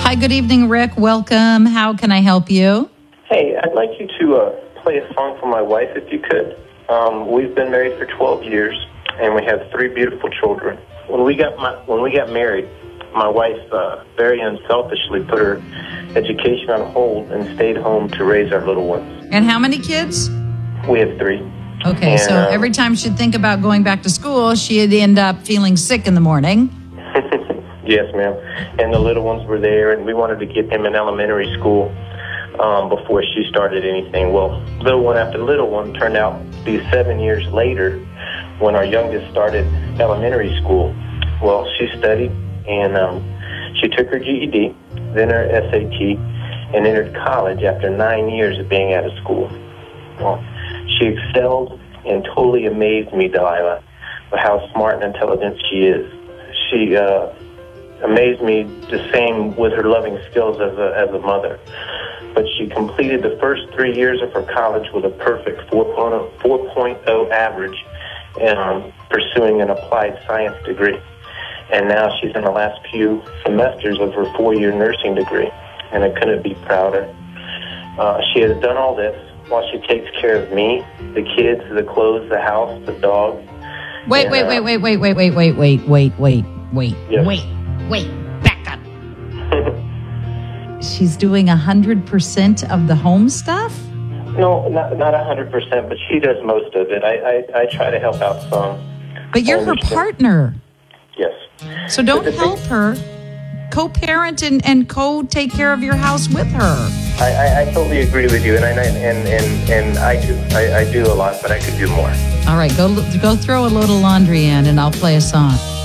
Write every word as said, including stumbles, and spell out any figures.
Hi, good evening, Rick. Welcome. How can I help you? Hey, I'd like you to uh, play a song for my wife, if you could. Um, we've been married for twelve years, and we have three beautiful children. When we got my, when we got married, my wife uh, very unselfishly put her education on hold and stayed home to raise our little ones. And how many kids? We have three. Okay, and, so um, every time she'd think about going back to school, she'd end up feeling sick in the morning. Yes, ma'am. And the little ones were there, and we wanted to get him in elementary school um, before she started anything. Well, little one after little one turned out to be seven years later when our youngest started elementary school. Well, she studied, and um, she took her G E D, then her S A T, and entered college after nine years of being out of school. Well, she excelled and totally amazed me, Delilah, with how smart and intelligent she is. She uh, amazed me the same with her loving skills as a, as a mother. But she completed the first three years of her college with a perfect four point oh average and um, pursuing an applied science degree. And now she's in the last few semesters of her four-year nursing degree, and I couldn't be prouder. Uh, she has done all this while she takes care of me, the kids, the clothes, the house, the dog. Wait, and, wait, uh, wait, wait, wait, wait, wait, wait, wait, wait, wait, wait, Yes. wait, wait, back up. She's doing one hundred percent of the home stuff? No, not not one hundred percent, but she does most of it. I, I, I try to help out some. But you're I her understand. partner. Yes. So don't But the help thing- her. Co-parent and, and co-take care of your house with her. I, I, I totally agree with you, and I and and, and I do I, I do a lot, but I could do more. All right, go go throw a load of laundry in, and I'll play a song.